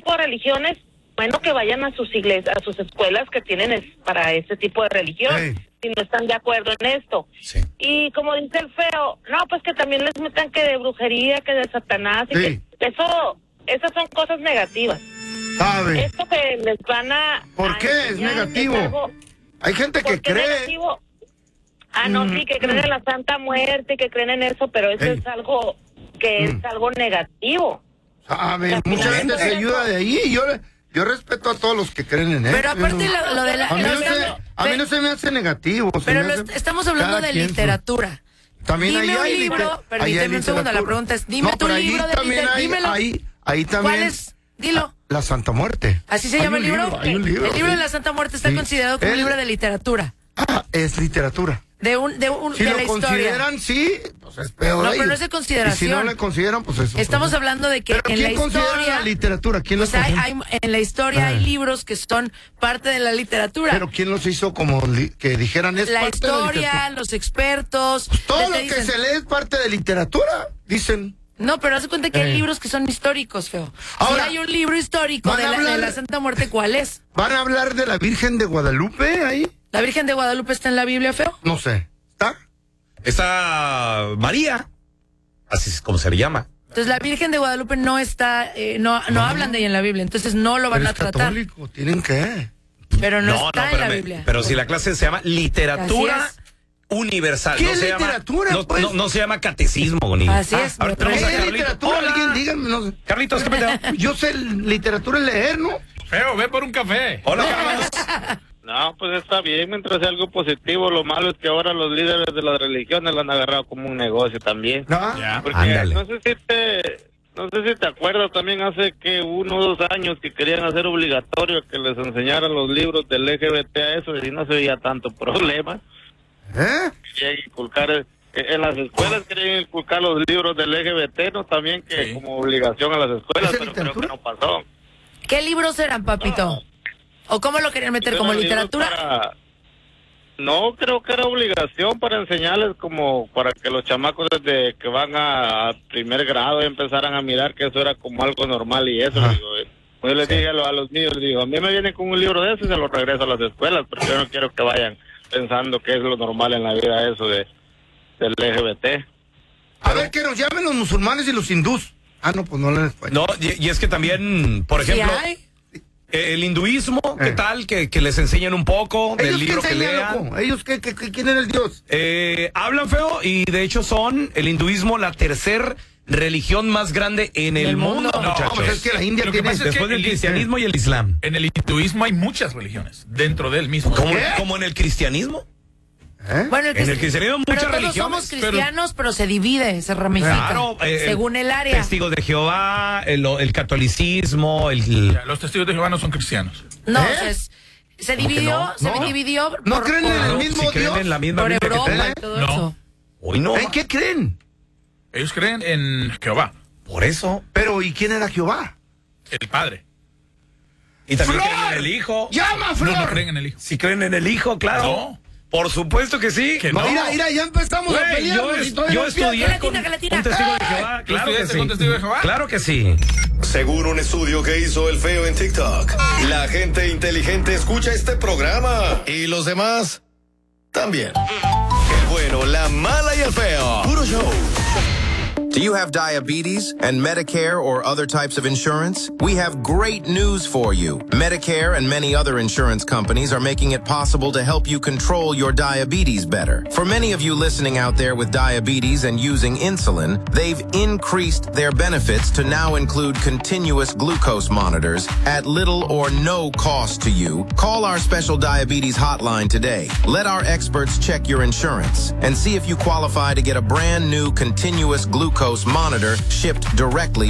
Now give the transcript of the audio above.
tipo de religiones, bueno, que vayan a sus iglesias, a sus escuelas que tienen para ese tipo de religión, si no están de acuerdo en esto. Sí. Y como dice el feo, no, pues que también les metan que de brujería, que de Satanás, y que esas son cosas negativas. ¿Sabe? Esto que les van a... ¿Por qué es negativo? Hay gente que cree... Negativo? No, sí, que creen en la Santa Muerte, que creen en eso, pero eso es algo que es algo negativo. ¿Sabe? Mucha gente se ayuda de ahí. Yo respeto a todos los que creen en eso. Pero aparte lo de la... A mí no se me hace negativo. Pero estamos hablando de literatura. También dime un libro, permíteme un segundo, la pregunta es, dime tu libro de literatura. Dímelo. Ahí también. ¿Cuál es? Dilo. La Santa Muerte. ¿Así se llama el libro? Hay un libro. El libro de la Santa Muerte está considerado como un libro de literatura. Es literatura. Si de la lo consideran, sí, pues es peor. No, pero no es de consideración. Y si no le consideran, pues eso. Estamos hablando de que en la historia... la literatura? ¿Quién los en la historia hay libros que son parte de la literatura. Pero ¿quién los hizo como que dijeran es la parte historia, de la literatura? Los expertos... Pues todo lo que se lee es parte de literatura, dicen. No, pero haz de cuenta que hay libros que son históricos, feo. Ahora, si hay un libro histórico de la Santa Muerte, ¿cuál es? ¿Van a hablar de la Virgen de Guadalupe ahí? ¿La Virgen de Guadalupe está en la Biblia, feo? No sé. ¿Está? Está María, así es como se le llama. Entonces la Virgen de Guadalupe no está, no hablan de ella en la Biblia, entonces no lo van a tratar. Católico, ¿tienen que? Pero no está en la Biblia. Pero si la clase se llama literatura universal. ¿Qué no es se literatura? Llama, no se llama catecismo, bonito. Así es. ¿Qué es literatura? Alguien díganme. No sé. Carlitos, ¿qué me Yo sé literatura es leer, ¿no? Feo, ve por un café. Hola, Carlos. No, pues está bien, mientras sea algo positivo. Lo malo es que ahora los líderes de las religiones lo han agarrado como un negocio también. Porque ándale. no sé si te acuerdas también hace que 1 o 2 años que querían hacer obligatorio que les enseñaran los libros del LGBT a eso y no se veía tanto problema. Querían inculcar en las escuelas, querían inculcar los libros del LGBT, no también que como obligación a las escuelas, pero creo que no pasó. ¿Qué libros eran, papito? ¿O cómo lo querían meter? ¿Como literatura? No, creo que era obligación para enseñarles, como para que los chamacos desde que van a primer grado empezaran a mirar que eso era como algo normal y eso. Yo les dije a los niños, les digo, a mí me vienen con un libro de eso y se lo regreso a las escuelas, porque yo no quiero que vayan pensando que es lo normal en la vida eso del LGBT. A ver, que nos llamen los musulmanes y los hindús. No, pues no les pueden. No, y es que también, por ejemplo... El hinduismo, ¿qué tal? Que les enseñen un poco del libro que lean. Loco? ¿Ellos quién es el Dios? Hablan feo y de hecho son el hinduismo la tercer religión más grande en el mundo, muchachos. Pues es que la India tiene después del cristianismo y el islam. En el hinduismo hay muchas religiones dentro del mismo. ¿Como en el cristianismo? Bueno, en el cristianismo muchas todos religiones. Somos cristianos, pero se divide, se ramifica según el área. Testigos de Jehová, el catolicismo, los testigos de Jehová no son cristianos. No, se dividió, dividió. ¿No creen en el mismo Dios? Creen en la misma por Biblia Europa y todo eso. Hoy no. ¿En qué creen? Ellos creen en Jehová. Por eso. Pero ¿y quién era Jehová? El Padre. Y también creen en el Hijo. ¡Llama, Flor! No creen en el Hijo. Si creen en el Hijo, claro. No. Por supuesto que sí. Que no. Mira, ya empezamos a pelear. Yo estudié con un testigo de Jehová. Claro que sí. ¿Con testigo de Jehová? Claro que sí. Según un estudio que hizo el feo en TikTok, la gente inteligente escucha este programa. Y los demás también. El bueno, la mala y el feo. Puro show. Do you have diabetes and Medicare or other types of insurance? We have great news for you. Medicare and many other insurance companies are making it possible to help you control your diabetes better. For many of you listening out there with diabetes and using insulin, they've increased their benefits to now include continuous glucose monitors at little or no cost to you. Call our special diabetes hotline today. Let our experts check your insurance and see if you qualify to get a brand new continuous glucose monitor shipped directly